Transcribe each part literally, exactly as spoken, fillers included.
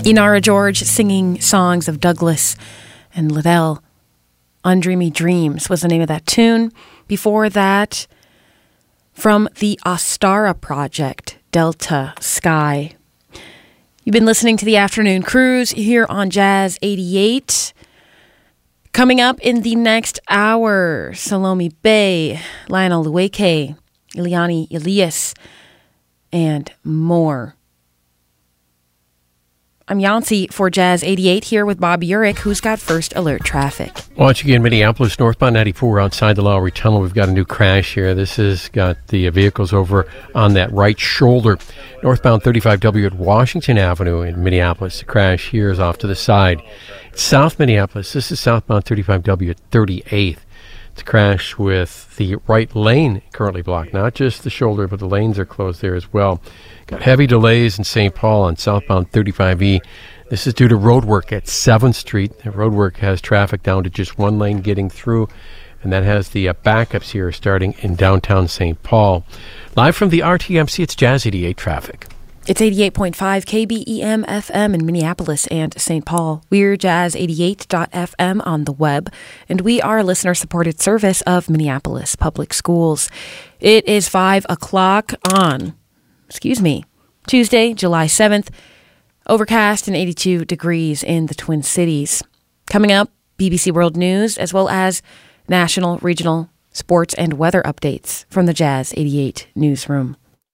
Inara George singing songs of Douglas and Liddell. Undreamy Dreams was the name of that tune. Before that, from the Ostara Project, Delta Sky. You've been listening to the Afternoon Cruise here on Jazz eighty-eight. Coming up in the next hour, Salome Bay, Lionel Lueke, Ileani Elias, and more. I'm Yancey for Jazz eighty-eight here with Bob Urich, who's got first alert traffic. Once again, Minneapolis, northbound ninety-four outside the Lowry Tunnel. We've got a new crash here. This has got the vehicles over on that right shoulder. Northbound thirty-five W at Washington Avenue in Minneapolis. The crash here is off to the side. South Minneapolis, this is southbound thirty-five W at thirty-eighth. It's a crash with the right lane currently blocked. Not just the shoulder, but the lanes are closed there as well. Got heavy delays in Saint Paul on southbound thirty-five E. This is due to road work at seventh Street. The road work has traffic down to just one lane getting through, and that has the uh, backups here starting in downtown Saint Paul. Live from the R T M C, it's Jazz eighty-eight traffic. It's eighty-eight point five K B E M F M in Minneapolis and Saint Paul. We're jazz eighty-eight dot f m on the web, and we are a listener-supported service of Minneapolis Public Schools. It is five o'clock on, excuse me, Tuesday, July seventh. Overcast and eighty-two degrees in the Twin Cities. Coming up, B B C World News, as well as national, regional, sports, and weather updates from the Jazz eighty-eight newsroom.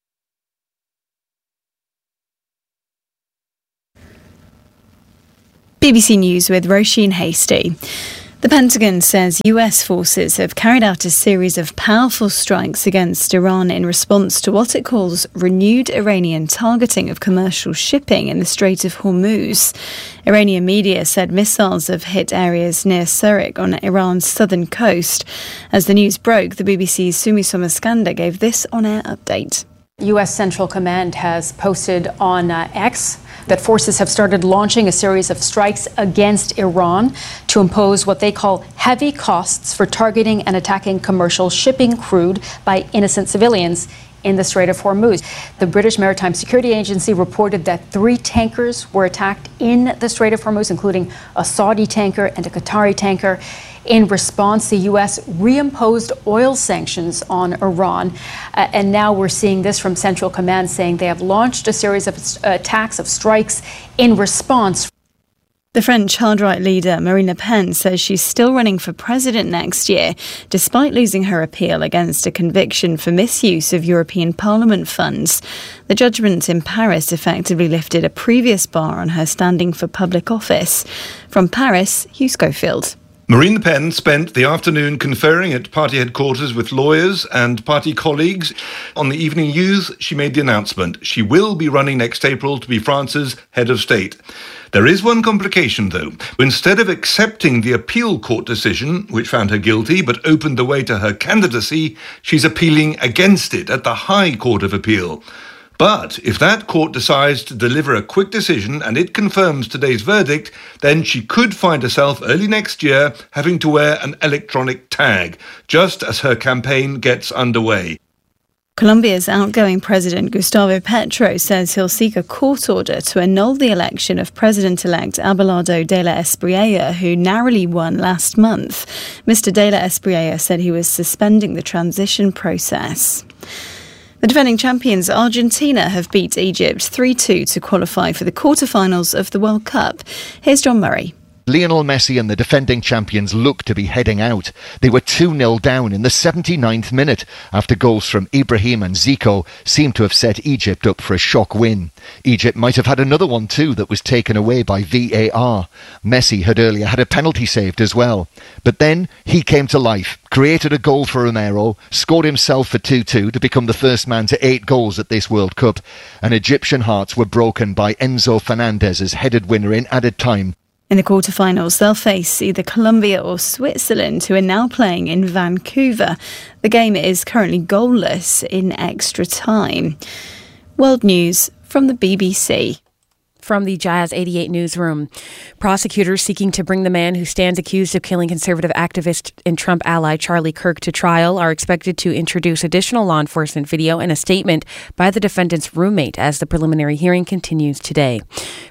B B C News with Roisin Hasty. The Pentagon says U S forces have carried out a series of powerful strikes against Iran in response to what it calls renewed Iranian targeting of commercial shipping in the Strait of Hormuz. Iranian media said missiles have hit areas near Surik on Iran's southern coast. As the news broke, the B B C's Sumi Somaskanda gave this on-air update. U S Central Command has posted on uh, X that forces have started launching a series of strikes against Iran to impose what they call heavy costs for targeting and attacking commercial shipping crude by innocent civilians in the Strait of Hormuz. The British Maritime Security Agency reported that three tankers were attacked in the Strait of Hormuz, including a Saudi tanker and a Qatari tanker. In response, the U S reimposed oil sanctions on Iran. Uh, and now we're seeing this from Central Command saying they have launched a series of uh, attacks, of strikes in response. The French hard-right leader Marine Le Pen says she's still running for president next year, despite losing her appeal against a conviction for misuse of European Parliament funds. The judgment in Paris effectively lifted a previous bar on her standing for public office. From Paris, Hugh Schofield. Marine Le Pen spent the afternoon conferring at party headquarters with lawyers and party colleagues. On the evening news, she made the announcement. She will be running next April to be France's head of state. There is one complication, though. Instead of accepting the appeal court decision, which found her guilty but opened the way to her candidacy, she's appealing against it at the High Court of Appeal. But if that court decides to deliver a quick decision and it confirms today's verdict, then she could find herself early next year having to wear an electronic tag, just as her campaign gets underway. Colombia's outgoing president Gustavo Petro says he'll seek a court order to annul the election of President-elect Abelardo de la Espriella, who narrowly won last month. Mister de la Espriella said he was suspending the transition process. The defending champions Argentina have beat Egypt three two to qualify for the quarterfinals of the World Cup. Here's John Murray. Lionel Messi and the defending champions look to be heading out. They were two nil down in the seventy-ninth minute after goals from Ibrahim and Zico seemed to have set Egypt up for a shock win. Egypt might have had another one too that was taken away by V A R. Messi had earlier had a penalty saved as well. But then he came to life, created a goal for Romero, scored himself for two two to become the first man to eight goals at this World Cup. And Egyptian hearts were broken by Enzo Fernandez's headed winner in added time. In the quarterfinals, they'll face either Colombia or Switzerland, who are now playing in Vancouver. The game is currently goalless in extra time. World News from the B B C. From the Jazz eighty-eight newsroom, prosecutors seeking to bring the man who stands accused of killing conservative activist and Trump ally Charlie Kirk to trial are expected to introduce additional law enforcement video and a statement by the defendant's roommate as the preliminary hearing continues today.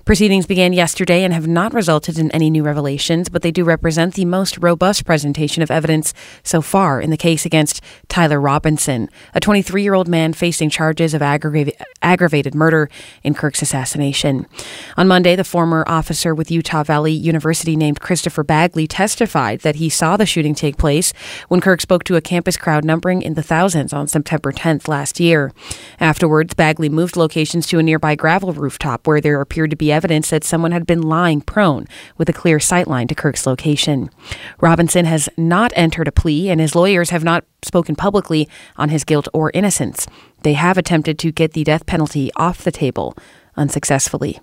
Proceedings began yesterday and have not resulted in any new revelations, but they do represent the most robust presentation of evidence so far in the case against Tyler Robinson, a twenty-three-year-old man facing charges of aggravated, aggravated murder in Kirk's assassination. On Monday, the former officer with Utah Valley University named Christopher Bagley testified that he saw the shooting take place when Kirk spoke to a campus crowd numbering in the thousands on September tenth last year. Afterwards, Bagley moved locations to a nearby gravel rooftop where there appeared to be evidence that someone had been lying prone with a clear sightline to Kirk's location. Robinson has not entered a plea, and his lawyers have not spoken publicly on his guilt or innocence. They have attempted to get the death penalty off the table unsuccessfully.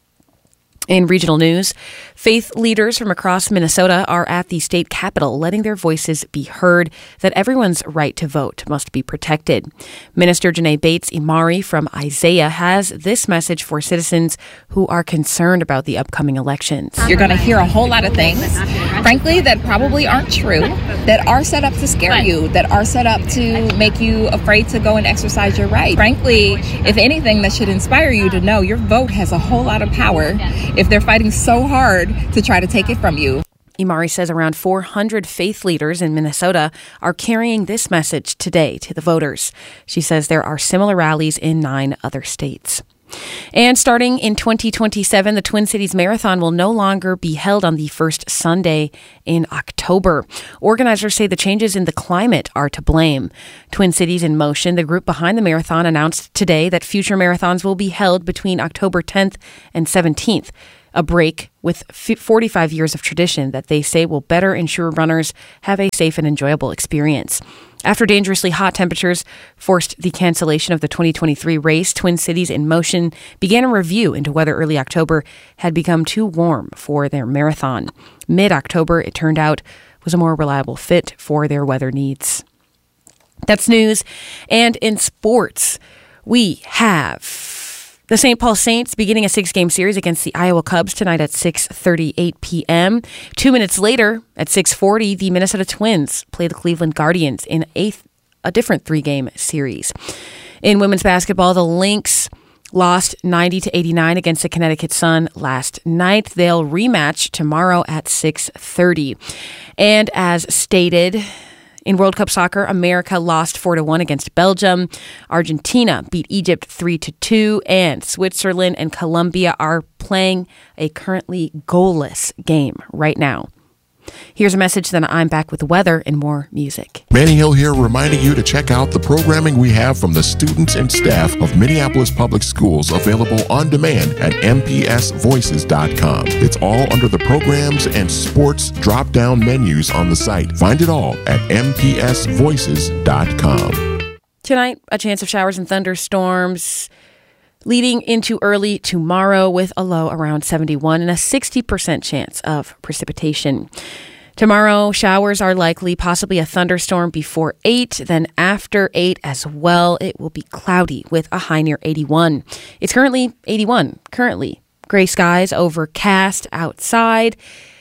In regional news, faith leaders from across Minnesota are at the state capitol letting their voices be heard that everyone's right to vote must be protected. Minister Janae Bates-Imari from Isaiah has this message for citizens who are concerned about the upcoming elections. You're going to hear a whole lot of things, frankly, that probably aren't true, that are set up to scare you, that are set up to make you afraid to go and exercise your right. Frankly, if anything, that should inspire you to know your vote has a whole lot of power if they're fighting so hard to try to take it from you. Imari says around four hundred faith leaders in Minnesota are carrying this message today to the voters. She says there are similar rallies in nine other states. And starting in twenty twenty-seven, the Twin Cities Marathon will no longer be held on the first Sunday in October. Organizers say the changes in the climate are to blame. Twin Cities in Motion, the group behind the marathon, announced today that future marathons will be held between October tenth and seventeenth. A break with forty-five years of tradition that they say will better ensure runners have a safe and enjoyable experience. After dangerously hot temperatures forced the cancellation of the twenty twenty-three race, Twin Cities in Motion began a review into whether early October had become too warm for their marathon. Mid-October, it turned out, was a more reliable fit for their weather needs. That's news. And in sports, we have the Saint Paul Saints beginning a six-game series against the Iowa Cubs tonight at six thirty-eight p.m. Two minutes later, at six forty, the Minnesota Twins play the Cleveland Guardians in a, a different three-game series. In women's basketball, the Lynx lost ninety to eighty-nine against the Connecticut Sun last night. They'll rematch tomorrow at six thirty. And as stated, in World Cup soccer, America lost four to one against Belgium. Argentina beat Egypt three to two, and Switzerland and Colombia are playing a currently goalless game right now. Here's a message, then I'm back with weather and more music. Manny Hill here, reminding you to check out the programming we have from the students and staff of Minneapolis Public Schools, available on demand at m p s voices dot com. It's all under the programs and sports drop-down menus on the site. Find it all at m p s voices dot com. Tonight, a chance of showers and thunderstorms leading into early tomorrow with a low around seventy-one and a sixty percent chance of precipitation. Tomorrow, showers are likely, possibly a thunderstorm before eight, then after eight as well. It will be cloudy with a high near eighty-one. It's currently eighty-one, currently. Gray skies, overcast outside.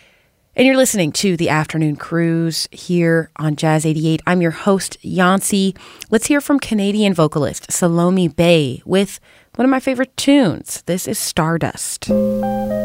And you're listening to the Afternoon Cruise here on Jazz eighty-eight. I'm your host, Yancy. Let's hear from Canadian vocalist Salome Bay with one of my favorite tunes. This is Stardust.